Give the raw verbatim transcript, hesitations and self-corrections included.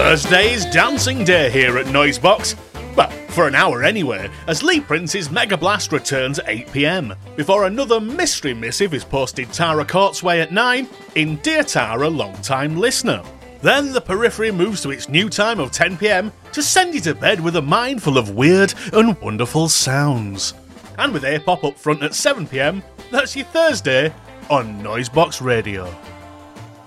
Thursday's dancing day here at Noisebox. Well, for an hour anyway, as Lee Prince's Mega Blast returns at eight p m, before another mystery missive is posted Tara Courtsway at nine in Dear Tara, long-time listener. Then the Periphery moves to its new time of ten p m to send you to bed with a mind full of weird and wonderful sounds. And with A-Pop up front at seven p m, that's your Thursday on Noisebox Radio.